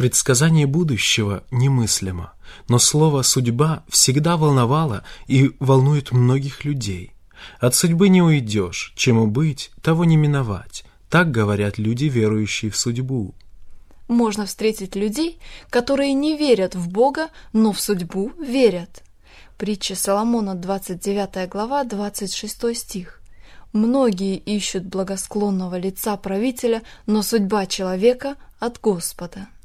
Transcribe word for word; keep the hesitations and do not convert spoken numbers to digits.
Предсказание будущего немыслимо, но слово «судьба» всегда волновало и волнует многих людей. От судьбы не уйдешь, чему быть, того не миновать. Так говорят люди, верующие в судьбу. Можно встретить людей, которые не верят в Бога, но в судьбу верят. Притча Соломона, двадцать девятая глава, двадцать шестой стих. Многие ищут благосклонного лица правителя, но судьба человека от Господа.